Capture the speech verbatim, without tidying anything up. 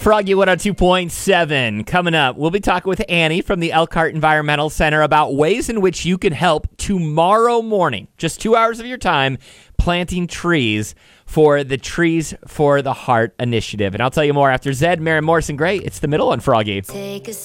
Froggy one oh two point seven. Coming up, we'll be talking with Annie from the Elkhart Environmental Center about ways in which you can help tomorrow morning. Just two hours of your time planting trees for the Trees for the Heart initiative. And I'll tell you more after Zed, Maren Morrison Gray. It's the middle on Froggy. Take a